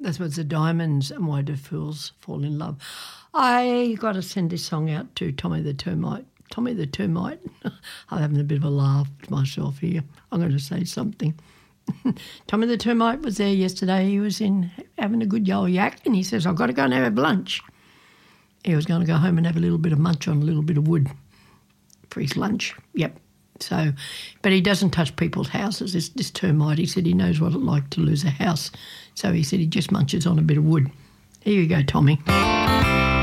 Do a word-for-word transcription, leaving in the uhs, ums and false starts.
That was the Diamonds and Why Do Fools Fall in Love. I got to send this song out to Tommy the Termite. Tommy the Termite. I'm having a bit of a laugh to myself here. I'm going to say something. Tommy the Termite was there yesterday. He was in having a good yell yak, and he says, I've got to go and have lunch. He was going to go home and have a little bit of munch on a little bit of wood for his lunch. Yep. So, but he doesn't touch people's houses. This, this termite, he said he knows what it's like to lose a house. So he said he just munches on a bit of wood. Here you go, Tommy.